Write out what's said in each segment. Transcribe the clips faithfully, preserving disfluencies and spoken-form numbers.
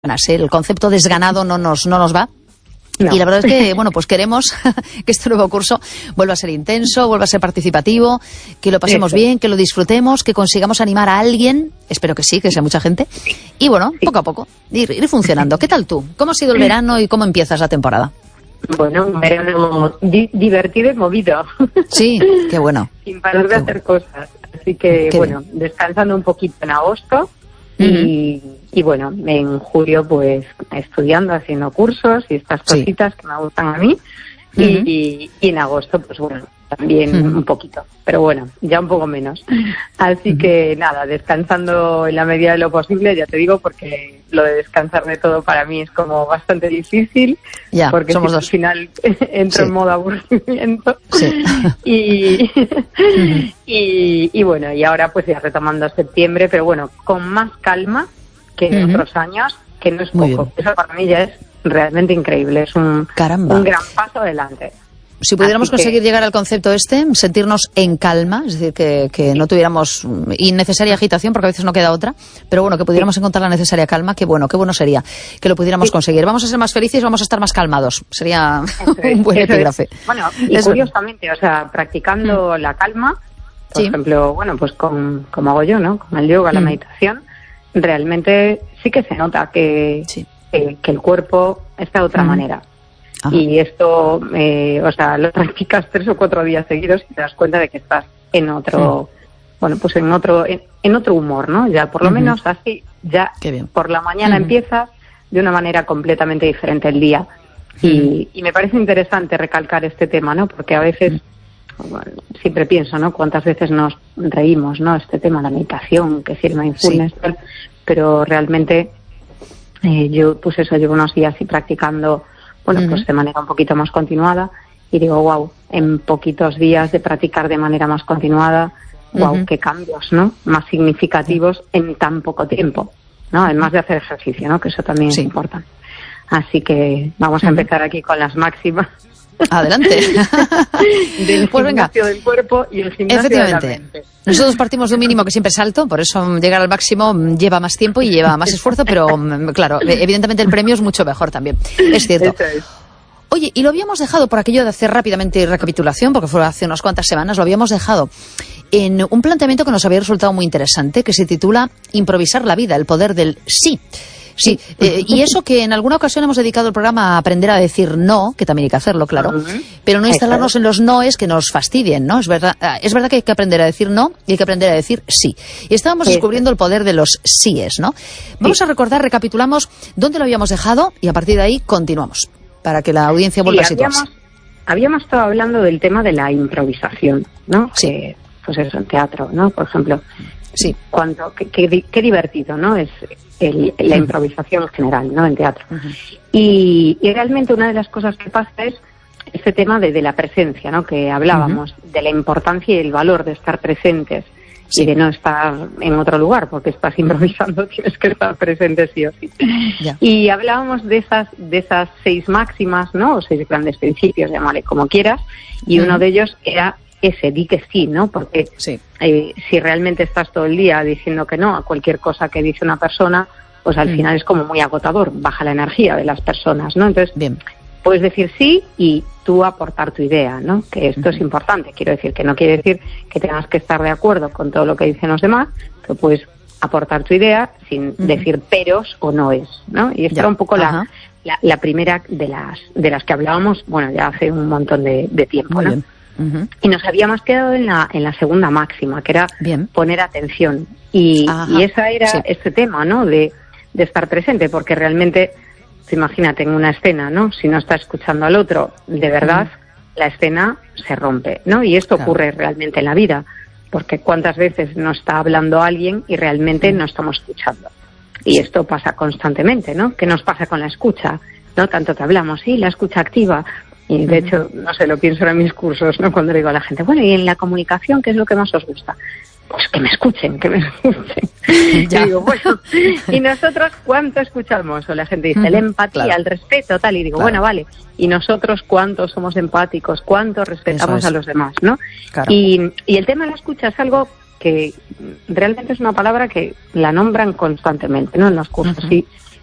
El concepto desganado no nos, no nos va. No. Y la verdad es que, bueno, pues queremos que este nuevo curso vuelva a ser intenso, vuelva a ser participativo, que lo pasemos Eso. bien, que lo disfrutemos, que consigamos animar a alguien, espero que sí, que sea mucha gente, y bueno, poco a poco, ir, ir funcionando. ¿Qué tal tú? ¿Cómo ha sido el verano y cómo empiezas la temporada? Bueno, un verano di- divertido y movido. Sí, qué bueno. Sin parar de hacer cosas. Así que, qué bueno, bien. Descansando un poquito en agosto. Y, uh-huh. y bueno, en julio pues estudiando, haciendo cursos y estas cositas sí. que me gustan a mí. Uh-huh. Y, y en agosto pues bueno, también uh-huh. un poquito. Pero bueno, ya un poco menos. Así uh-huh. que nada, descansando en la medida de lo posible, ya te digo, porque lo de descansar de todo para mí es como bastante difícil. Ya, porque somos si dos. al final entro sí. en modo aburrimiento. Sí. y, uh-huh. y, y bueno, y ahora pues ya retomando septiembre, pero bueno, con más calma que en uh-huh. otros años, que no es poco. Eso para mí ya es realmente increíble, es un, un gran paso adelante. Si pudiéramos Así conseguir que... llegar al concepto este, sentirnos en calma, es decir, que, que no tuviéramos innecesaria agitación, porque a veces no queda otra, pero bueno, que pudiéramos sí. encontrar la necesaria calma, qué bueno, qué bueno sería que lo pudiéramos sí. conseguir. Vamos a ser más felices, vamos a estar más calmados. Sería es, un buen epígrafe. Es. Bueno, y eso. Curiosamente, o sea, practicando mm. la calma, por sí. ejemplo, bueno, pues con, como hago yo, ¿no? Con el yoga, mm. la meditación, realmente sí que se nota que, sí. que, que el cuerpo está de otra mm. manera. Ajá. Y esto, eh, o sea, lo practicas tres o cuatro días seguidos y te das cuenta de que estás en otro, sí. bueno, pues en otro, en, en otro humor, ¿no? Ya por lo uh-huh. menos así, ya por la mañana uh-huh. empiezas de una manera completamente diferente el día. Uh-huh. Y, y me parece interesante recalcar este tema, ¿no? Porque a veces, uh-huh. bueno, siempre pienso, ¿no? Cuántas veces nos reímos, ¿no? Este tema, la meditación, que si el mindfulness, sí. tal, pero realmente eh, yo, pues eso, llevo unos días así practicando. Bueno, uh-huh. pues de manera un poquito más continuada y digo, wow, en poquitos días de practicar de manera más continuada, wow, uh-huh. qué cambios, ¿no? Más significativos uh-huh. en tan poco tiempo, ¿no? Además de hacer ejercicio, ¿no? Que eso también sí. es importante. Así que vamos uh-huh. a empezar aquí con las máximas. Adelante. Del pues venga. gimnasio del cuerpo y el gimnasio Efectivamente. de la mente. Nosotros partimos de un mínimo que siempre es alto, por eso llegar al máximo lleva más tiempo y lleva más esfuerzo, pero claro, evidentemente el premio es mucho mejor también. Es cierto. Es. Oye, y lo habíamos dejado, por aquello de hacer rápidamente recapitulación, porque fue hace unas cuantas semanas, lo habíamos dejado en un planteamiento que nos había resultado muy interesante, que se titula Improvisar la vida, el poder del sí. Sí, eh, y eso que en alguna ocasión hemos dedicado el programa a aprender a decir no, que también hay que hacerlo, claro, uh-huh. pero no instalarnos en los noes que nos fastidien, ¿no? Es verdad, es verdad que hay que aprender a decir no y hay que aprender a decir sí. Y estábamos sí. descubriendo el poder de los síes, ¿no? Vamos sí. a recordar, recapitulamos dónde lo habíamos dejado y a partir de ahí continuamos, para que la audiencia vuelva sí, a situarse. Habíamos, habíamos estado hablando del tema de la improvisación, ¿no? Sí. Eh, pues eso, en teatro, ¿no? Por ejemplo. Sí. Cuánto, qué, qué, qué divertido, ¿no? Es el, la improvisación en general, ¿no? En teatro. Uh-huh. Y, y realmente una de las cosas que pasa es este tema de, de la presencia, ¿no? Que hablábamos, uh-huh. de la importancia y el valor de estar presentes sí. y de no estar en otro lugar, porque estás improvisando, tienes que estar presente sí o sí. Yeah. Y hablábamos de esas, de esas seis máximas, ¿no? O seis grandes principios, llámale como quieras, y uh-huh. uno de ellos era ese, di que sí, ¿no? Porque sí. eh, si realmente estás todo el día diciendo que no a cualquier cosa que dice una persona, pues al mm. final es como muy agotador, baja la energía de las personas, ¿no? Entonces, bien. puedes decir sí y tú aportar tu idea, ¿no? Que esto mm. es importante, quiero decir, que no quiere decir que tengas que estar de acuerdo con todo lo que dicen los demás, pero puedes aportar tu idea sin mm. decir peros o noes, ¿no? Y esta era un poco la, la, la primera de las, de las que hablábamos, bueno, ya hace un montón de, de tiempo, muy ¿no? Bien. Uh-huh. Y nos habíamos quedado en la en la segunda máxima, que era Bien. poner atención. Y, y esa era sí. este tema, ¿no? De, de estar presente, porque realmente, imagínate en una escena, ¿no? Si no está escuchando al otro, de verdad, uh-huh. la escena se rompe, ¿no? Y esto claro. ocurre realmente en la vida, porque cuántas veces nos está hablando alguien y realmente uh-huh. no estamos escuchando. Y esto pasa constantemente, ¿no? ¿Qué nos pasa con la escucha? ¿No? Tanto que hablamos, sí, la escucha activa. Y de hecho, no sé, lo pienso en mis cursos, ¿no? Cuando le digo a la gente, bueno, ¿y en la comunicación qué es lo que más os gusta? Pues que me escuchen, que me escuchen. Ya. Y digo, bueno, ¿y nosotros cuánto escuchamos? O la gente dice, la empatía, claro. el respeto, tal. Y digo, claro. bueno, vale, ¿y nosotros cuánto somos empáticos? ¿Cuánto respetamos a los demás, no? Claro. Y, y el tema de la escucha es algo que realmente es una palabra que la nombran constantemente, ¿no? En los cursos. Uh-huh. Si,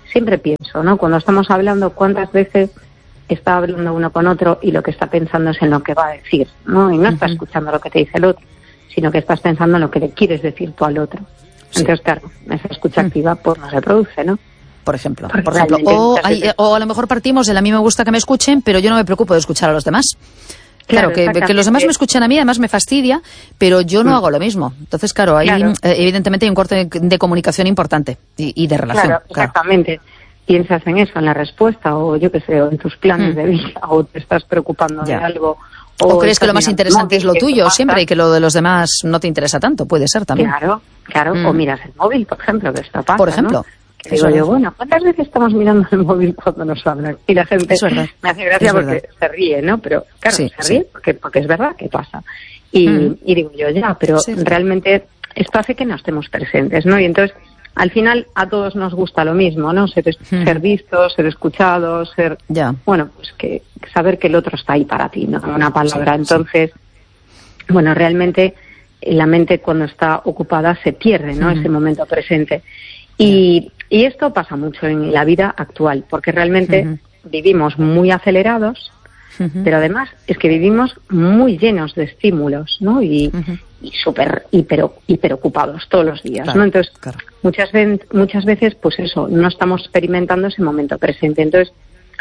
siempre pienso, ¿no? Cuando estamos hablando, ¿cuántas veces está hablando uno con otro y lo que está pensando es en lo que va a decir, ¿no? Y no uh-huh. está escuchando lo que te dice el otro, sino que estás pensando en lo que le quieres decir tú al otro. Sí. Entonces, claro, esa escucha activa pues no se produce, ¿no? Por ejemplo, por ejemplo. O, hay, o a lo mejor partimos de a mí me gusta que me escuchen, pero yo no me preocupo de escuchar a los demás. Claro, claro que, que los demás me escuchen a mí, además me fastidia, pero yo no mm. hago lo mismo. Entonces, claro, ahí claro. Eh, evidentemente hay un corte de, de comunicación importante y, y de relación. Claro, claro, exactamente. Piensas en eso, en la respuesta, o yo qué sé, o en tus planes mm. de vida, o te estás preocupando ya. de algo. O, o crees que lo más interesante es lo tuyo siempre y que lo de los demás no te interesa tanto, puede ser también. Claro, claro, mm. o miras el móvil, por ejemplo, que esto pasa, Por ejemplo. ¿no? Que digo yo, bueno, ¿cuántas veces estamos mirando el móvil cuando nos hablan? Y la gente me hace gracia porque se ríe, ¿no? Pero claro, sí, se ríe sí. porque, porque es verdad que pasa. Y, mm. y digo yo, ya, pero sí, realmente esto hace que no estemos presentes, ¿no? Y entonces, al final, a todos nos gusta lo mismo, ¿no? Ser, mm. ser vistos, ser escuchados, ser... Ya. Bueno, pues que saber que el otro está ahí para ti, ¿no? Una palabra. Sí, entonces, sí. bueno, realmente la mente cuando está ocupada se pierde, ¿no? Mm. Ese momento presente. Y, y esto pasa mucho en la vida actual, porque realmente uh-huh. vivimos muy acelerados, uh-huh. pero además es que vivimos muy llenos de estímulos, ¿no? Y, uh-huh. y súper hiper, hiper ocupados todos los días, claro, ¿no? Entonces, claro. muchas, ve- muchas veces, pues eso, no estamos experimentando ese momento presente. Entonces,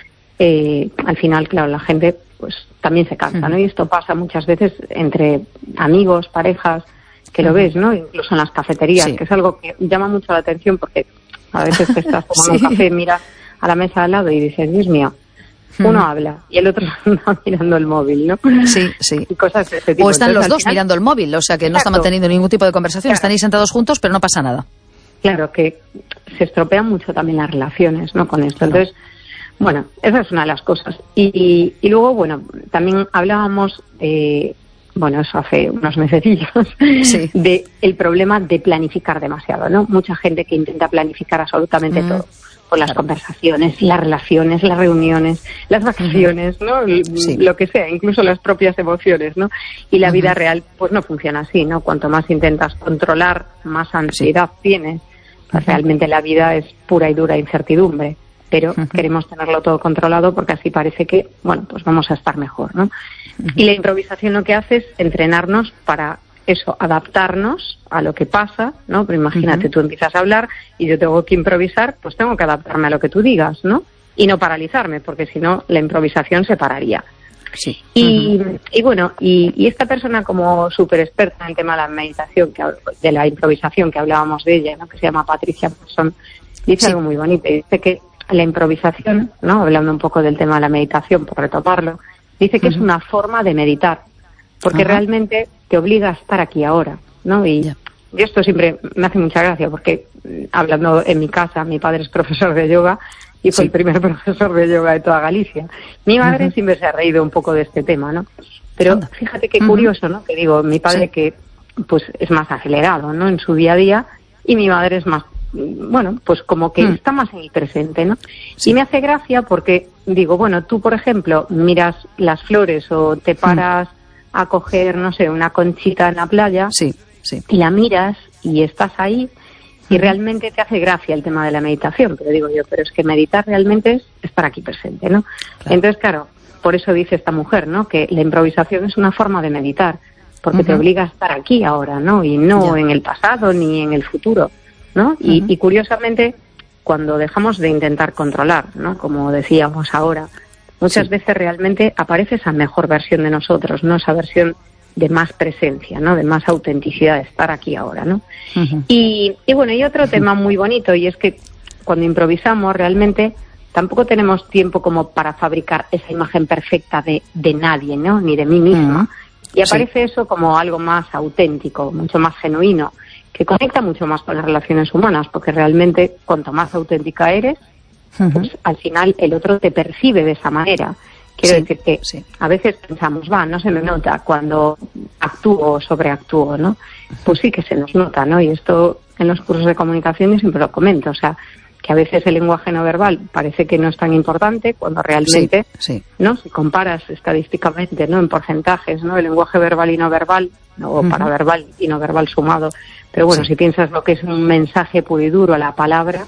eh, al final, claro, la gente pues también se cansa, uh-huh. ¿no? Y esto pasa muchas veces entre amigos, parejas, que lo ves, ¿no? Incluso en las cafeterías, sí. que es algo que llama mucho la atención porque a veces te estás tomando sí. un café, miras a la mesa al lado y dices, Dios mío, uno mm. habla y el otro está mirando el móvil, ¿no? Sí, sí. Y cosas de este tipo. O están Entonces, los dos final, mirando el móvil, o sea que no exacto. están manteniendo ningún tipo de conversación, claro. están ahí sentados juntos, pero no pasa nada. Claro, que se estropean mucho también las relaciones, ¿no? Con esto. Claro. Entonces, bueno, esa es una de las cosas. Y, y, y luego, bueno, también hablábamos... Eh, bueno, eso hace unos mesecillos, sí. de el problema de planificar demasiado, ¿no? Mucha gente que intenta planificar absolutamente mm. todo, con las claro. conversaciones, las relaciones, las reuniones, las vacaciones, ¿no? Sí. Lo que sea, incluso las propias emociones, ¿no? Y la uh-huh. vida real, pues no funciona así, ¿no? Cuanto más intentas controlar, más ansiedad sí. tienes. Pues uh-huh. realmente la vida es pura y dura incertidumbre, pero uh-huh. queremos tenerlo todo controlado porque así parece que, bueno, pues vamos a estar mejor, ¿no? Y la improvisación lo que hace es entrenarnos para eso, adaptarnos a lo que pasa, ¿no? Pero imagínate, uh-huh. tú empiezas a hablar y yo tengo que improvisar, pues tengo que adaptarme a lo que tú digas, ¿no? Y no paralizarme, porque si no, la improvisación se pararía. Sí. Y, uh-huh. y bueno, y, y esta persona como súper experta en el tema de la meditación, que, de la improvisación, que hablábamos de ella, ¿no? Que se llama Patricia Persson, dice sí. algo muy bonito. Dice que la improvisación, ¿no? Hablando un poco del tema de la meditación, por retomarlo, dice que uh-huh. es una forma de meditar, porque uh-huh. realmente te obliga a estar aquí ahora, ¿no? Y yeah. yo esto siempre me hace mucha gracia, porque hablando en mi casa, mi padre es profesor de yoga y fue sí. el primer profesor de yoga de toda Galicia. Mi madre uh-huh. siempre se ha reído un poco de este tema, ¿no? Pero Anda. fíjate qué curioso, uh-huh. ¿no? Que digo, mi padre sí. que pues es más acelerado, ¿no? En su día a día, y mi madre es más, bueno, pues como que mm. está más en el presente, ¿no? Sí. Y me hace gracia porque digo, bueno, tú, por ejemplo, miras las flores o te paras mm. a coger, no sé, una conchita en la playa sí, sí. y la miras y estás ahí y mm. realmente te hace gracia el tema de la meditación, pero digo yo, pero es que meditar realmente es estar aquí presente, ¿no? Claro. Entonces, claro, por eso dice esta mujer, ¿no? Que la improvisación es una forma de meditar, porque uh-huh. te obliga a estar aquí ahora, ¿no? Y no yeah. en el pasado ni en el futuro, ¿no? Uh-huh. Y, y curiosamente, cuando dejamos de intentar controlar, ¿no? Como decíamos ahora, muchas sí. veces realmente aparece esa mejor versión de nosotros, ¿no? Esa versión de más presencia, ¿no? De más autenticidad, de estar aquí ahora, ¿no? Uh-huh. Y, y bueno, y otro uh-huh. tema muy bonito, y es que cuando improvisamos realmente tampoco tenemos tiempo como para fabricar esa imagen perfecta de, de nadie, ¿no? Ni de mí misma. Uh-huh. Y aparece sí. eso como algo más auténtico, mucho más genuino, que conecta mucho más con las relaciones humanas, porque realmente cuanto más auténtica eres, uh-huh. pues al final el otro te percibe de esa manera. Quiero sí, decir que sí. a veces pensamos, va, no se me nota cuando actúo o sobreactúo, ¿no? Pues sí que se nos nota, ¿no? Y esto en los cursos de comunicación yo siempre lo comento, o sea, que a veces el lenguaje no verbal parece que no es tan importante cuando realmente, sí, sí. ¿no? Si comparas estadísticamente, ¿no? En porcentajes, ¿no? El lenguaje verbal y no verbal, ¿no? O uh-huh. paraverbal y no verbal sumado. Pero bueno, sí. si piensas lo que es un mensaje puro y duro a la palabra,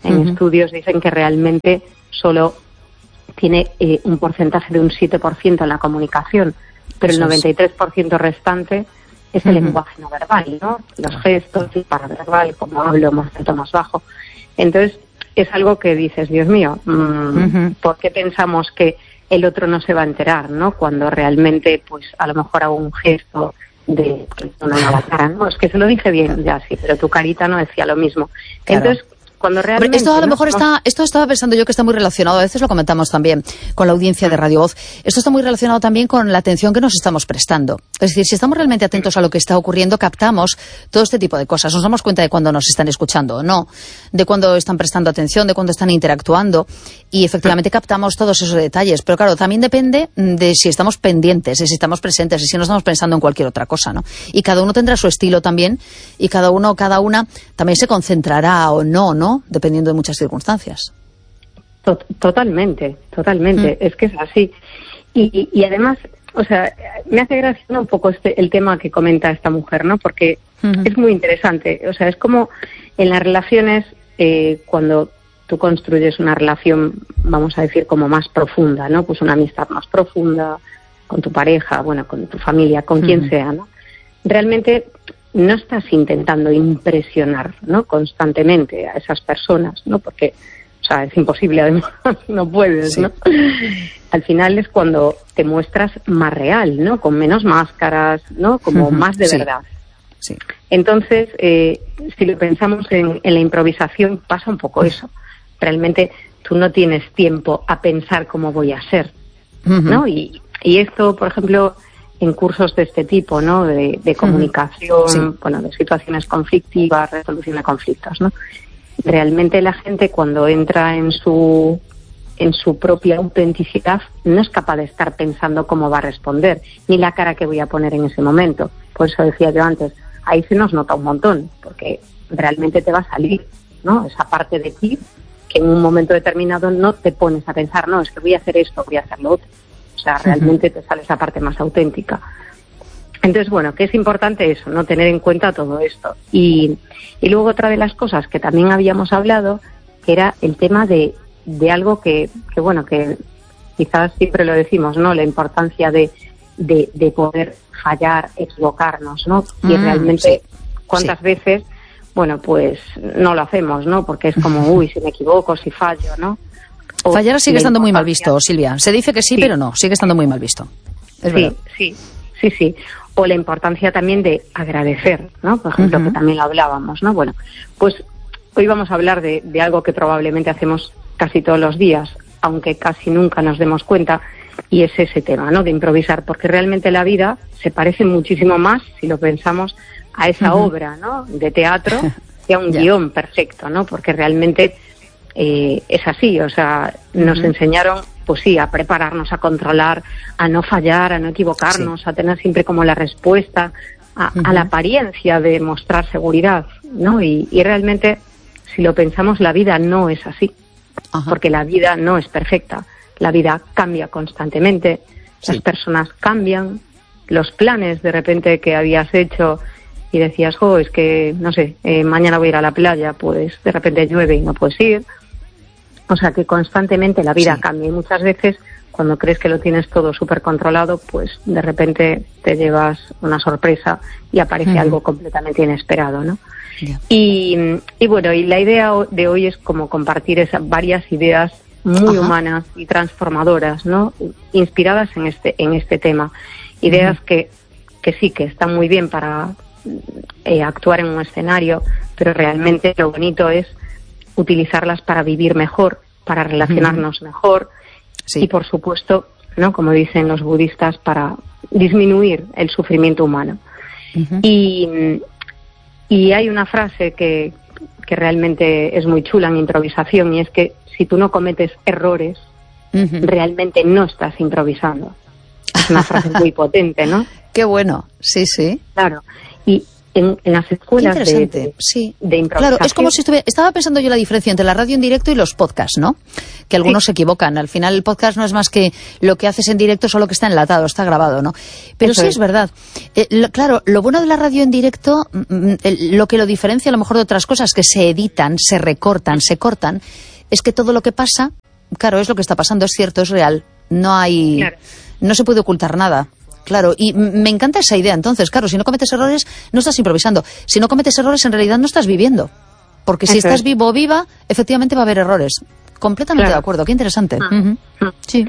En Uh-huh. estudios dicen que realmente solo tiene eh, un porcentaje de un siete por ciento en la comunicación, pero Eso el noventa y tres por ciento es. restante es el Uh-huh. lenguaje no verbal, ¿no? Los gestos, el paraverbal, como hablo más alto, más bajo. Entonces, es algo que dices, Dios mío, mmm, Uh-huh. ¿por qué pensamos que el otro no se va a enterar, ¿no? Cuando realmente, pues, a lo mejor hago un gesto de una mala cara, ¿no? Es que se lo dije bien, ya sí, pero tu carita no decía lo mismo. Claro. Entonces, cuando realmente... Hombre, esto a lo ¿no? mejor está, esto estaba pensando yo que está muy relacionado, a veces lo comentamos también con la audiencia de Radio Voz, esto está muy relacionado también con la atención que nos estamos prestando. Es decir, si estamos realmente atentos a lo que está ocurriendo, captamos todo este tipo de cosas, nos damos cuenta de cuando nos están escuchando o no, de cuando están prestando atención, de cuando están interactuando, y efectivamente captamos todos esos detalles. Pero claro, también depende de si estamos pendientes, de si estamos presentes, de si no estamos pensando en cualquier otra cosa, ¿no? Y cada uno tendrá su estilo también, y cada uno, cada una también se concentrará o no, ¿no? Dependiendo de muchas circunstancias. Totalmente, totalmente. Mm. Es que es así. Y, y, y además, o sea, me hace gracia, ¿no?, un poco este, el tema que comenta esta mujer, ¿no? Porque uh-huh. es muy interesante. O sea, es como en las relaciones, eh, cuando tú construyes una relación, vamos a decir, como más profunda, ¿no? Pues una amistad más profunda con tu pareja, bueno, con tu familia, con uh-huh. quien sea, ¿no? Realmente no estás intentando impresionar, ¿no?, constantemente a esas personas, ¿no? Porque, o sea, es imposible, además, no puedes, ¿no? Sí. Al final es cuando te muestras más real, ¿no? Con menos máscaras, ¿no? Como uh-huh. más de sí. verdad. Sí. Entonces, eh, si lo pensamos en, en la improvisación, pasa un poco eso. Realmente tú no tienes tiempo a pensar cómo voy a ser, uh-huh. ¿no? Y, y esto, por ejemplo, en cursos de este tipo, ¿no? De, de comunicación, sí. bueno, de situaciones conflictivas, resolución de conflictos, ¿no? Realmente la gente, cuando entra en su en su propia autenticidad, no es capaz de estar pensando cómo va a responder, ni la cara que voy a poner en ese momento. Por eso decía yo antes, ahí se nos nota un montón, porque realmente te va a salir, ¿no?, esa parte de ti que en un momento determinado no te pones a pensar, no, es que voy a hacer esto, voy a hacer lo otro. O sea, realmente uh-huh. te sale esa parte más auténtica. Entonces, bueno, que es importante eso, ¿no?, tener en cuenta todo esto. Y, y luego otra de las cosas que también habíamos hablado, que era el tema de, de algo que, que, bueno, que quizás siempre lo decimos, ¿no?, la importancia de, de, de poder fallar, equivocarnos, ¿no? Y mm, realmente, sí. ¿cuántas sí. veces, bueno, pues no lo hacemos, ¿no? Porque es como, uy, si me equivoco, si fallo, ¿no? O fallar sigue estando muy mal visto, Silvia. Se dice que sí, sí, pero no, sigue estando muy mal visto. Es sí, verdad. sí, sí, sí. O la importancia también de agradecer, ¿no? Por ejemplo, uh-huh. que también lo hablábamos, ¿no? Bueno, pues hoy vamos a hablar de, de algo que probablemente hacemos casi todos los días, aunque casi nunca nos demos cuenta, y es ese tema, ¿no?, de improvisar, porque realmente la vida se parece muchísimo más, si lo pensamos, a esa uh-huh. obra, ¿no?, de teatro, que a un yeah. guión perfecto, ¿no? Porque realmente eh, es así, o sea, nos uh-huh. enseñaron, pues sí, a prepararnos, a controlar, a no fallar, a no equivocarnos, sí. a tener siempre como la respuesta, a, uh-huh. a la apariencia de mostrar seguridad, ¿no? Y, y realmente, si lo pensamos, la vida no es así, uh-huh. porque la vida no es perfecta. La vida cambia constantemente, sí. las personas cambian, los planes de repente que habías hecho y decías, jo, es que, no sé, eh, mañana voy a ir a la playa, pues de repente llueve y no puedes ir. O sea que constantemente la vida sí. cambia y muchas veces cuando crees que lo tienes todo súper controlado, pues de repente te llevas una sorpresa y aparece uh-huh. algo completamente inesperado, ¿no? Yeah. Y, y bueno, y la idea de hoy es como compartir esas varias ideas muy Ajá. humanas y transformadoras, ¿no?, inspiradas en este en este tema. Ideas uh-huh. que, que sí, que están muy bien para eh, actuar en un escenario, pero realmente lo bonito es utilizarlas para vivir mejor, para relacionarnos uh-huh. mejor sí. y, por supuesto, ¿no?, como dicen los budistas, para disminuir el sufrimiento humano. Uh-huh. Y, y hay una frase que, que realmente es muy chula en improvisación, y es que si tú no cometes errores, uh-huh. realmente no estás improvisando. Es una frase muy potente, ¿no? Qué bueno, sí, sí. Claro, y, en, en las escuelas Qué interesante. De, de, sí. de improvisación. Claro, es como si estuviera... Estaba pensando yo la diferencia entre la radio en directo y los podcasts, ¿no? Que algunos sí. se equivocan. Al final el podcast no es más que lo que haces en directo, solo que está enlatado, está grabado, ¿no? Pero Eso sí es, es verdad. Eh, lo, claro, lo bueno de la radio en directo, mm, el, lo que lo diferencia a lo mejor de otras cosas que se editan, se recortan, se cortan, es que todo lo que pasa, claro, es lo que está pasando, es cierto, es real. No hay... Claro. No se puede ocultar nada. Claro, y me encanta esa idea. Entonces, claro, si no cometes errores, no estás improvisando. Si no cometes errores, en realidad no estás viviendo. Porque si Eso estás es. vivo o viva, efectivamente va a haber errores. Completamente claro. de acuerdo. Qué interesante. Ah. Uh-huh. Sí.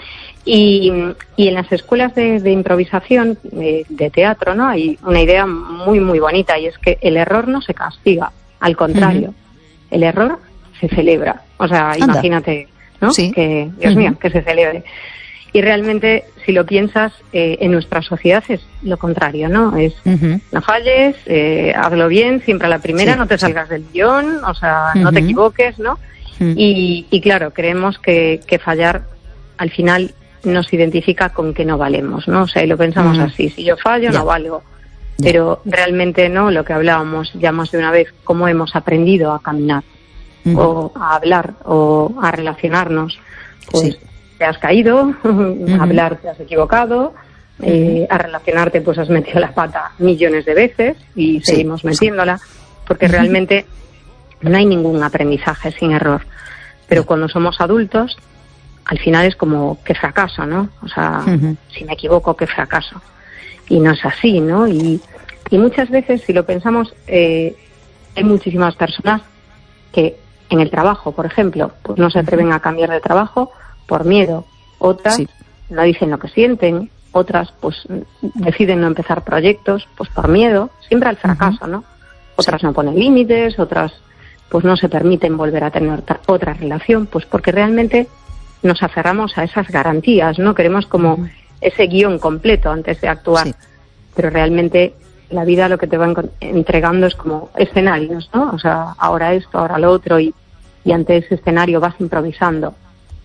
Y, y en las escuelas de, de improvisación, de, de teatro, ¿no? Hay una idea muy, muy bonita, y es que el error no se castiga. Al contrario, uh-huh. el error se celebra. O sea, Anda. imagínate, ¿no? Sí. Que, Dios uh-huh. mío, que se celebre. Y realmente, si lo piensas, eh, en nuestra sociedad es lo contrario, ¿no? Es, uh-huh. no falles, eh, hazlo bien, siempre a la primera, sí, no te salgas sí. del guión, o sea, uh-huh. no te equivoques, ¿no? Uh-huh. Y, y claro, creemos que, que fallar, al final, nos identifica con que no valemos, ¿no? O sea, y lo pensamos uh-huh. así, si yo fallo, yeah. no valgo. Yeah. Pero realmente, ¿no? Lo que hablábamos ya más de una vez, cómo hemos aprendido a caminar, uh-huh. o a hablar, o a relacionarnos, pues... Sí. Te has caído, uh-huh. a hablar te has equivocado, uh-huh. eh, a relacionarte pues has metido la pata millones de veces y sí, seguimos metiéndola, porque uh-huh. realmente no hay ningún aprendizaje sin error. Pero uh-huh. cuando somos adultos, al final es como que fracaso, ¿no? O sea, uh-huh. si me equivoco, que fracaso. Y no es así, ¿no? Y, y muchas veces, si lo pensamos, eh, hay muchísimas personas que en el trabajo, por ejemplo, pues no se atreven uh-huh. a cambiar de trabajo por miedo, otras sí. no dicen lo que sienten, otras pues deciden no empezar proyectos pues por miedo, siempre al fracaso, uh-huh. ¿no? Otras sí. no ponen límites, otras pues no se permiten volver a tener otra relación, pues porque realmente nos aferramos a esas garantías, ¿no? Queremos como uh-huh. ese guión completo antes de actuar, sí. pero realmente la vida lo que te va entregando es como escenarios, ¿no? O sea, ahora esto, ahora lo otro, y, y ante ese escenario vas improvisando.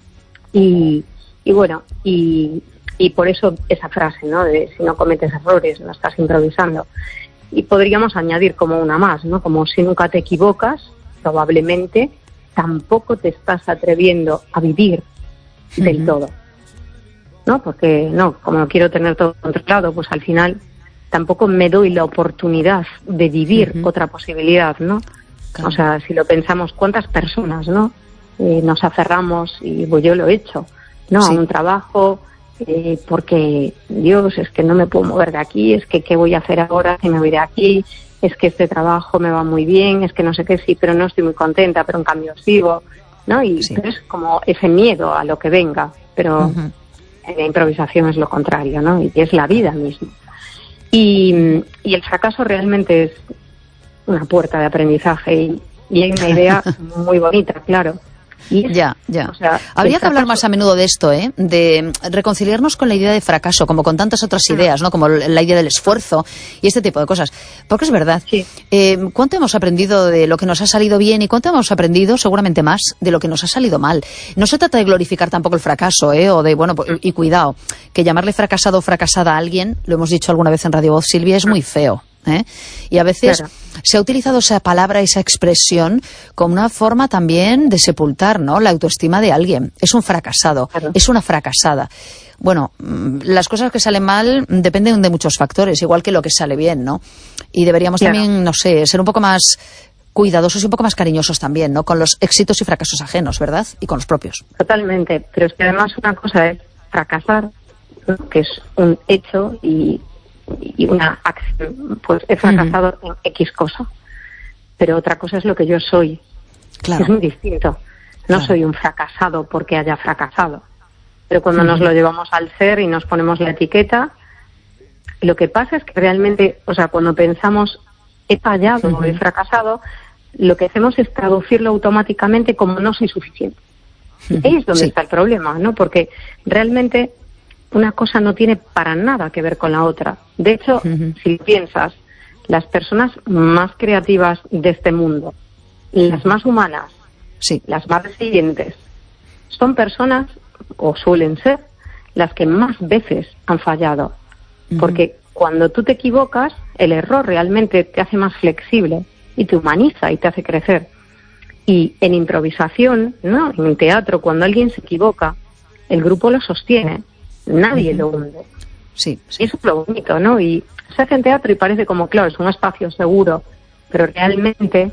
Y, y bueno, y, y por eso esa frase, ¿no? De si no cometes errores, no estás improvisando. Y podríamos añadir como una más, ¿no? Como si nunca te equivocas, probablemente tampoco te estás atreviendo a vivir uh-huh. del todo, ¿no? Porque, no, como no quiero tener todo controlado, pues al final tampoco me doy la oportunidad de vivir uh-huh. otra posibilidad, ¿no? Claro. O sea, si lo pensamos, ¿cuántas personas, no? Eh, nos aferramos, y pues yo lo he hecho, ¿no? Sí. A un trabajo, eh, porque, Dios, es que no me puedo mover de aquí, es que qué voy a hacer ahora si me voy de aquí, es que este trabajo me va muy bien, es que no sé qué, sí, pero no estoy muy contenta, pero en cambio sigo, ¿no? Y sí. es como ese miedo a lo que venga, pero uh-huh. en la improvisación es lo contrario, ¿no? Y es la vida misma. Y, y el fracaso realmente es una puerta de aprendizaje, y, y hay una idea muy bonita, claro. Y ya, ya. O sea, habría que hablar más a menudo de esto, ¿eh? De reconciliarnos con la idea de fracaso, como con tantas otras ideas, ¿no? Como la idea del esfuerzo y este tipo de cosas. Porque es verdad. Sí. Eh, ¿Cuánto hemos aprendido de lo que nos ha salido bien y cuánto hemos aprendido, seguramente más, de lo que nos ha salido mal? No se trata de glorificar tampoco el fracaso, ¿eh? O de, bueno, y cuidado, que llamarle fracasado o fracasada a alguien, lo hemos dicho alguna vez en Radio Voz, Silvia, es muy feo. ¿Eh? Y a veces claro. se ha utilizado esa palabra, esa expresión, como una forma también de sepultar, ¿no? La autoestima de alguien. Es un fracasado, claro. es una fracasada. Bueno, las cosas que salen mal dependen de muchos factores, igual que lo que sale bien, ¿no? Y deberíamos claro. también, no sé, ser un poco más cuidadosos y un poco más cariñosos también, ¿no? Con los éxitos y fracasos ajenos, ¿verdad? Y con los propios. Totalmente, pero es que además una cosa es fracasar, ¿no? Que es un hecho, y y una acción, pues he fracasado uh-huh. en X cosa, pero otra cosa es lo que yo soy. Claro. Es muy distinto. No claro. soy un fracasado porque haya fracasado, pero cuando uh-huh. nos lo llevamos al ser y nos ponemos la etiqueta, lo que pasa es que realmente, o sea, cuando pensamos he fallado uh-huh. o he fracasado, lo que hacemos es traducirlo automáticamente como no soy suficiente. Uh-huh. Ahí es donde sí. está el problema, ¿no? Porque realmente una cosa no tiene para nada que ver con la otra. De hecho, uh-huh. si piensas, las personas más creativas de este mundo, las más humanas, sí. las más resilientes, son personas, o suelen ser, las que más veces han fallado. Uh-huh. Porque cuando tú te equivocas, El error realmente te hace más flexible y te humaniza y te hace crecer. Y en improvisación, ¿no? En teatro, cuando alguien se equivoca, el grupo lo sostiene, nadie uh-huh. lo hunde. Sí, sí. Y eso es lo bonito, ¿no? Y se hace en teatro y parece como, claro, es un espacio seguro, pero realmente,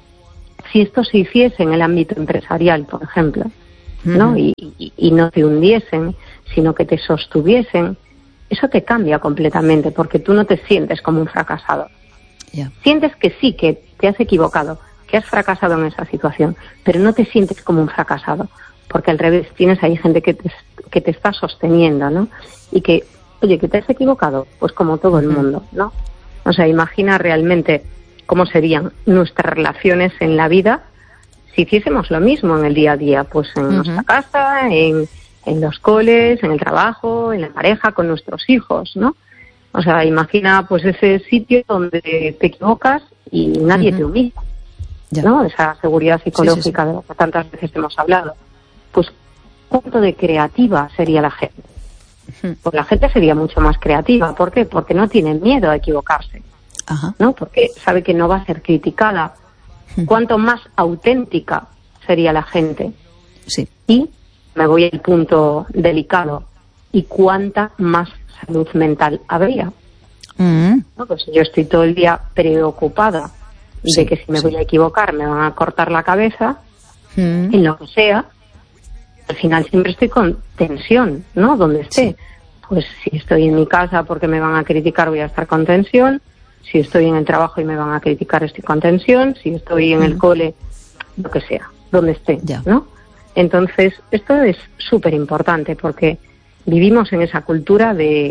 si esto se hiciese en el ámbito empresarial, por ejemplo, ¿no? Uh-huh. Y, y, y no te hundiesen, sino que te sostuviesen, eso te cambia completamente, porque tú no te sientes como un fracasado. Yeah. Sientes que sí, que te has equivocado, que has fracasado en esa situación, pero no te sientes como un fracasado, porque al revés, tienes ahí gente que te, que te está sosteniendo, ¿no? Y que, oye, que te has equivocado, pues como todo el mundo, ¿no? O sea, imagina realmente cómo serían nuestras relaciones en la vida si hiciésemos lo mismo en el día a día, pues en uh-huh. nuestra casa, en, en los coles, en el trabajo, en la pareja, con nuestros hijos, ¿no? O sea, imagina pues ese sitio donde te equivocas y nadie uh-huh. te humilla, ya. ¿no? Esa seguridad psicológica sí, sí, sí. de la que tantas veces hemos hablado. Pues, ¿cuánto de creativa sería la gente? Uh-huh. Pues la gente sería mucho más creativa. ¿Por qué? Porque no tiene miedo a equivocarse, uh-huh. ¿no? Porque sabe que no va a ser criticada. Uh-huh. Cuánto más auténtica sería la gente. Sí. Y me voy al punto delicado. ¿Y cuánta más salud mental habría? Uh-huh. ¿No? Pues yo estoy todo el día preocupada sí, de que si me sí. voy a equivocar me van a cortar la cabeza, uh-huh. en lo que sea. Al final siempre estoy con tensión, ¿no? Donde esté. Sí. Pues si estoy en mi casa porque me van a criticar, voy a estar con tensión. Si estoy en el trabajo y me van a criticar, estoy con tensión. Si estoy en uh-huh. el cole, lo que sea, donde esté, yeah. ¿no? Entonces, esto es súper importante porque vivimos en esa cultura de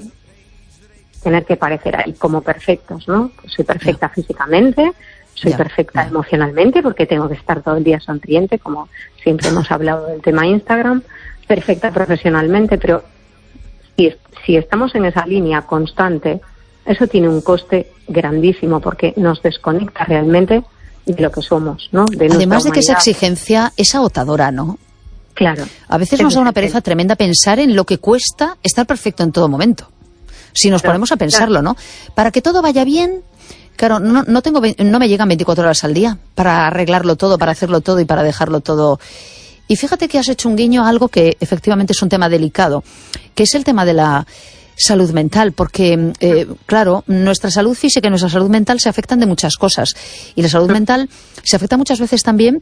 tener que parecer ahí como perfectos, ¿no? Pues soy perfecta yeah. físicamente, soy yeah. perfecta yeah. emocionalmente porque tengo que estar todo el día sonriente, como siempre hemos hablado del tema Instagram, perfecta profesionalmente, pero si, si estamos en esa línea constante, eso tiene un coste grandísimo porque nos desconecta realmente de lo que somos, ¿no? De Además de que esa exigencia es agotadora, ¿no? Claro. A veces nos da una pereza tremenda pensar en lo que cuesta estar perfecto en todo momento. Si nos claro, ponemos a pensarlo, claro. ¿no? Para que todo vaya bien, claro, no, no tengo, no me llegan veinticuatro horas al día para arreglarlo todo, para hacerlo todo y para dejarlo todo. Y fíjate que has hecho un guiño a algo que efectivamente es un tema delicado, que es el tema de la salud mental, porque, eh, claro, nuestra salud física y nuestra salud mental se afectan de muchas cosas. Y la salud mental se afecta muchas veces también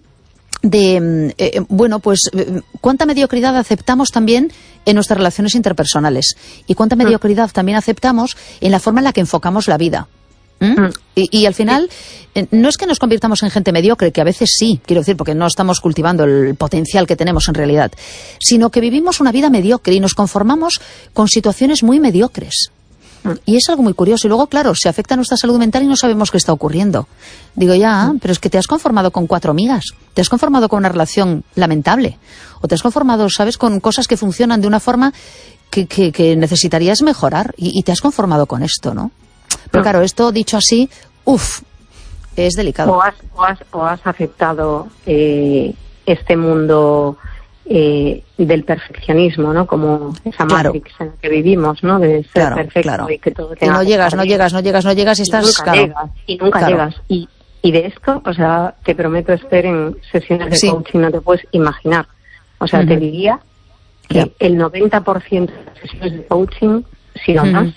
de, eh, bueno, pues, cuánta mediocridad aceptamos también en nuestras relaciones interpersonales y cuánta mediocridad también aceptamos en la forma en la que enfocamos la vida. ¿Mm? Y, y al final, eh, no es que nos convirtamos en gente mediocre, que a veces sí, quiero decir, porque no estamos cultivando el potencial que tenemos en realidad, sino que vivimos una vida mediocre y nos conformamos con situaciones muy mediocres. Y es algo muy curioso. Y luego, claro, se afecta a nuestra salud mental y no sabemos qué está ocurriendo. Digo, ya, pero es que te has conformado con cuatro amigas, te has conformado con una relación lamentable, o te has conformado, ¿sabes?, con cosas que funcionan de una forma que, que, que necesitarías mejorar y, y te has conformado con esto, ¿no? Pero claro, esto dicho así, uff, es delicado. O has, o has, o has aceptado eh, este mundo eh, del perfeccionismo, ¿no? Como esa claro. Matrix en la que vivimos, ¿no? De ser claro, perfecto claro. y que todo y no llegas, no llegas, no llegas, no llegas y estás... Y nunca claro. llegas, y nunca claro. llegas. Y, y de esto, o sea, te prometo, Esther, en sesiones de sí. coaching no te puedes imaginar. O sea, uh-huh. te diría que yeah. el noventa por ciento de las sesiones de coaching, si no uh-huh. más...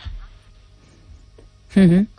Uh-huh.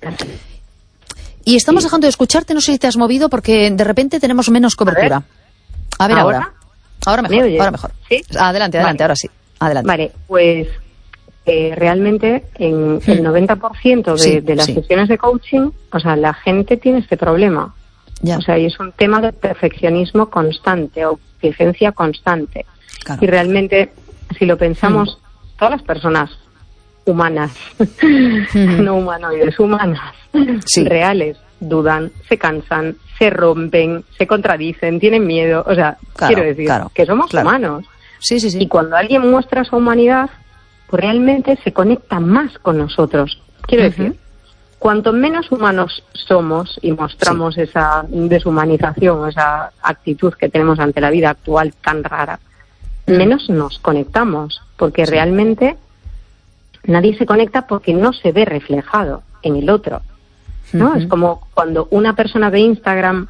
Y estamos sí. dejando de escucharte, no sé si te has movido porque de repente tenemos menos cobertura. A ver, a ver ahora. Ahora mejor, ahora mejor. ¿Sí? Adelante, adelante, vale. ahora sí. Adelante. Vale, pues eh, realmente en hmm. el noventa por ciento de, sí, de las sí. sesiones de coaching, o sea, la gente tiene este problema. Ya. O sea, y es un tema de perfeccionismo constante o exigencia constante. Claro. Y realmente, si lo pensamos, hmm. todas las personas humanas, mm. no humanoides, humanas, sí. reales, dudan, se cansan, se rompen, se contradicen, tienen miedo, o sea, claro, quiero decir claro, que somos claro. humanos. Sí, sí, sí. Y cuando alguien muestra su humanidad, pues realmente se conecta más con nosotros. Quiero uh-huh. decir, cuanto menos humanos somos y mostramos sí. esa deshumanización, esa actitud que tenemos ante la vida actual tan rara, uh-huh. menos nos conectamos, porque sí. realmente nadie se conecta porque no se ve reflejado en el otro, ¿no? Uh-huh. Es como cuando una persona ve Instagram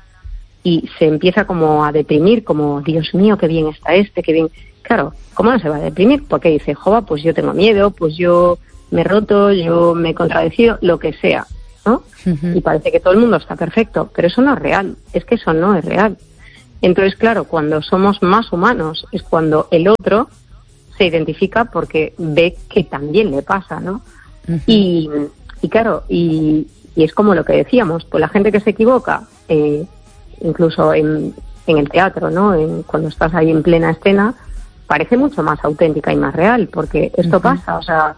y se empieza como a deprimir, como, Dios mío, qué bien está este, qué bien... Claro, ¿cómo no se va a deprimir? Porque dice, jova, pues yo tengo miedo, pues yo me he roto, yo me he contradecido, lo que sea, ¿no? Uh-huh. Y parece que todo el mundo está perfecto, pero eso no es real, es que eso no es real. Entonces, claro, cuando somos más humanos es cuando el otro se identifica porque ve que también le pasa, ¿no? Uh-huh. Y, y claro, y, y es como lo que decíamos, pues la gente que se equivoca... Eh, incluso en, en el teatro, ¿no? En, cuando estás ahí en plena escena, parece mucho más auténtica y más real, porque esto uh-huh. pasa, o sea,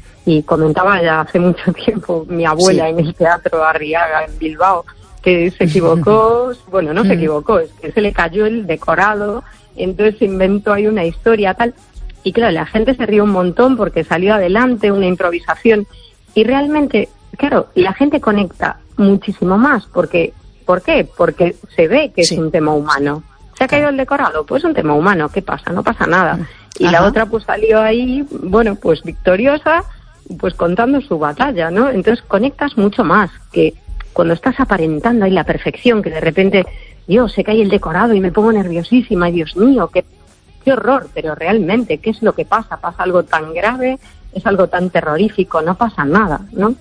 y comentaba ya hace mucho tiempo mi abuela sí. en el Teatro Arriaga, en Bilbao, que se equivocó, bueno, no se equivocó, es que se le cayó el decorado, entonces se inventó ahí una historia, tal, y claro, la gente se rió un montón porque salió adelante una improvisación, y realmente, claro, la gente conecta muchísimo más, porque ¿por qué? Porque se ve que sí. es un tema humano. ¿Se ha caído el decorado? Pues es un tema humano. ¿Qué pasa? No pasa nada. Y Ajá. la otra pues salió ahí, bueno, pues victoriosa, pues contando su batalla, ¿no? Entonces conectas mucho más que cuando estás aparentando ahí la perfección, que de repente, Dios, se cae el decorado y me pongo nerviosísima, y Dios mío, qué, qué horror. Pero realmente, ¿qué es lo que pasa? ¿Pasa algo tan grave? ¿Es algo tan terrorífico? No pasa nada, ¿no?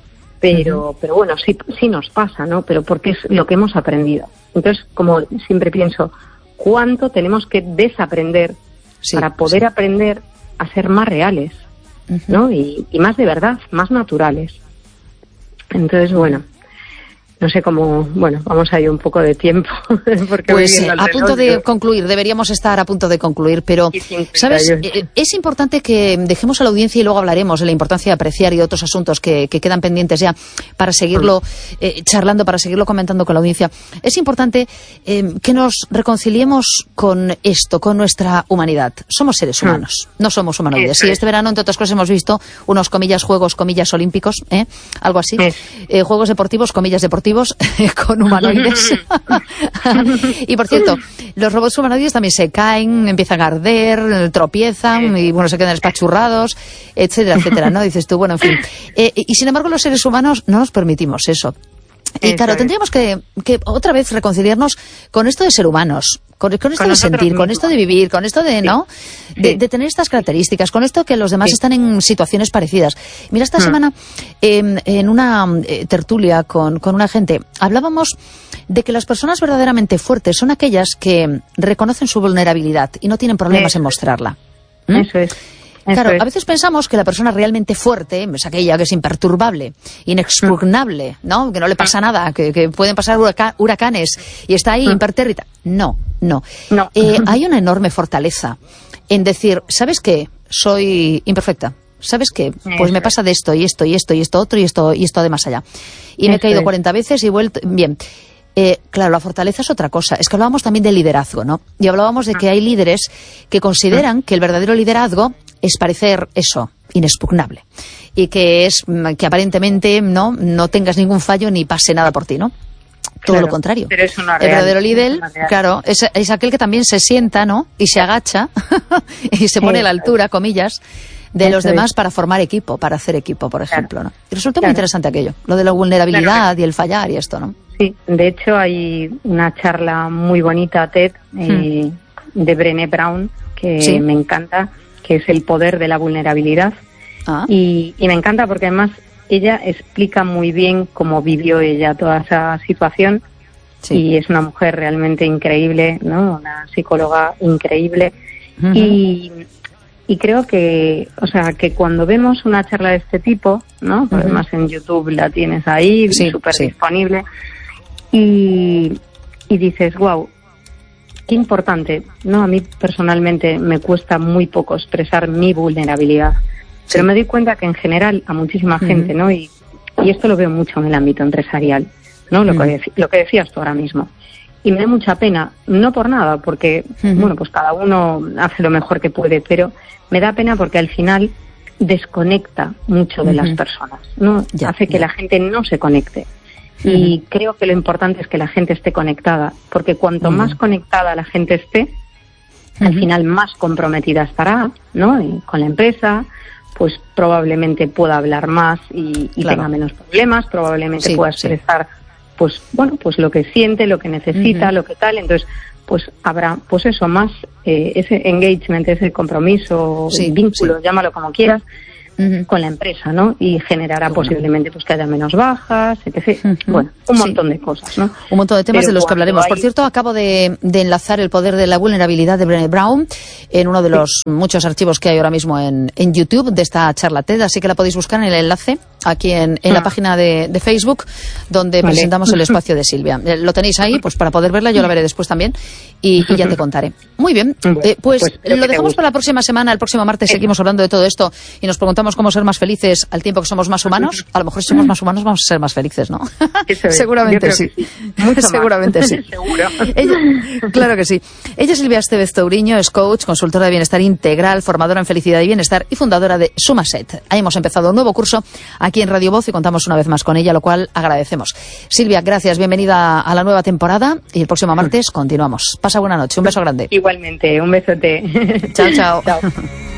Pero, uh-huh. pero bueno, sí, sí nos pasa, ¿no? Pero porque es lo que hemos aprendido. Entonces, como siempre pienso, ¿cuánto tenemos que desaprender sí, para poder sí. aprender a ser más reales, uh-huh. ¿no? Y, y más de verdad, más naturales. Entonces, bueno, no sé cómo, bueno, vamos a ir un poco de tiempo. Porque pues eh, a punto de concluir, deberíamos estar a punto de concluir, pero, ¿sabes? Eh, es importante que dejemos a la audiencia, y luego hablaremos de la importancia de apreciar y de otros asuntos que, que quedan pendientes ya para seguirlo eh, charlando, para seguirlo comentando con la audiencia. Es importante eh, que nos reconciliemos con esto, con nuestra humanidad. Somos seres humanos, no somos humanoides. Sí, este verano, entre otras cosas, hemos visto unos, comillas, Juegos, comillas, olímpicos, ¿eh? Algo así. Eh, juegos deportivos, comillas, deportivos, con humanoides. Y por cierto, los robots humanoides también se caen, empiezan a arder, tropiezan y bueno, se quedan espachurrados, etcétera, etcétera, ¿no? Dices tú, bueno, en fin. Eh, y sin embargo, los seres humanos no nos permitimos eso. Y claro, tendríamos que, que otra vez reconciliarnos con esto de ser humanos, con, con esto con de sentir, mismos. Con esto de vivir, con esto de, sí. ¿no? De, sí. de tener estas características, con esto que los demás sí. están en situaciones parecidas. Mira, esta hmm. semana, eh, en una eh, tertulia con, con una gente, hablábamos de que las personas verdaderamente fuertes son aquellas que reconocen su vulnerabilidad y no tienen problemas Eso. en mostrarla. ¿Mm? Eso es. Claro, a veces pensamos que la persona realmente fuerte es aquella que es imperturbable, inexpugnable, ¿no? Que no le pasa nada, que, que pueden pasar huraca- huracanes y está ahí impertérrita. No, no. no. Eh, hay una enorme fortaleza en decir, ¿sabes qué? Soy imperfecta. ¿Sabes qué? Pues me pasa de esto y esto y esto y esto otro y esto y esto de más allá. Y me he caído cuarenta veces y he vuelto... Bien. Eh, claro, la fortaleza es otra cosa. Es que hablábamos también de liderazgo, ¿no? Y hablábamos de que hay líderes que consideran que el verdadero liderazgo es parecer eso, inexpugnable. Y que es que aparentemente no, no tengas ningún fallo ni pase nada por ti, ¿no? Todo claro, lo contrario. Pero es una real, el verdadero líder, claro, es, es aquel que también se sienta, ¿no? Y se agacha y se pone a la altura, comillas, de Eso los demás es. para formar equipo, para hacer equipo, por ejemplo, claro. ¿no? Y resulta claro. muy interesante aquello, lo de la vulnerabilidad claro. y el fallar y esto, ¿no? Sí, de hecho hay una charla muy bonita, TED, eh, hmm. de Brené Brown, que ¿Sí? me encanta, que es el poder de la vulnerabilidad. Ah. Y, y me encanta porque además ella explica muy bien cómo vivió ella toda esa situación. Sí. Y es una mujer realmente increíble, ¿no? Una psicóloga increíble. Uh-huh. Y, y creo que, o sea, que cuando vemos una charla de este tipo, ¿no? Uh-huh. Además en YouTube la tienes ahí, sí, súper sí. disponible. Y, y dices, wow, qué importante, ¿no? A mí personalmente me cuesta muy poco expresar mi vulnerabilidad, sí. pero me doy cuenta que en general a muchísima uh-huh. gente, ¿no? Y, y esto lo veo mucho en el ámbito empresarial, ¿no? Lo, uh-huh. que, lo que decías tú ahora mismo. Y me da mucha pena, no por nada, porque, uh-huh. bueno, pues cada uno hace lo mejor que puede, pero me da pena porque al final desconecta mucho de uh-huh. las personas, ¿no? Ya, hace que ya. la gente no se conecte. Y uh-huh. creo que lo importante es que la gente esté conectada, porque cuanto uh-huh. más conectada la gente esté, uh-huh. al final más comprometida estará, ¿no? Y con la empresa, pues probablemente pueda hablar más y, y claro. tenga menos problemas, probablemente sí, pueda expresar sí. pues bueno, pues lo que siente, lo que necesita, uh-huh. lo que tal, entonces pues habrá pues eso más eh, ese engagement, ese compromiso, sí, vínculo, sí. llámalo como quieras, uh-huh. con la empresa, ¿no? Y generará bueno. posiblemente pues que haya menos bajas, etcétera. Uh-huh. Bueno, un montón sí. de cosas, ¿no? Un montón de temas Pero de los que hablaremos. Hay... Por cierto, acabo de, de enlazar el poder de la vulnerabilidad de Brené Brown en uno de los sí. muchos archivos que hay ahora mismo en, en YouTube de esta charla TED, así que la podéis buscar en el enlace aquí en, en ah. la página de, de Facebook, donde vale. presentamos el espacio de Silvia. Lo tenéis ahí, pues para poder verla, yo la veré después también, y, y ya te contaré. Muy bien, bueno, eh, pues, pues lo dejamos para la próxima semana, el próximo martes sí. seguimos hablando de todo esto y nos preguntamos cómo ser más felices al tiempo que somos más humanos. A lo mejor si somos más humanos vamos a ser más felices, ¿no? Seguramente sí. sí. Seguramente sí. Seguro. Ella, claro que sí. Ella es Silvia Estevez Touriño, es coach, consultora de bienestar integral, formadora en felicidad y bienestar y fundadora de Sumaset. Ahí hemos empezado un nuevo curso aquí en Radio Voz y contamos una vez más con ella, lo cual agradecemos. Silvia, gracias, bienvenida a la nueva temporada y el próximo martes continuamos. Pasa buena noche, un beso grande. Igualmente, un besote. Chao, chao. Chao.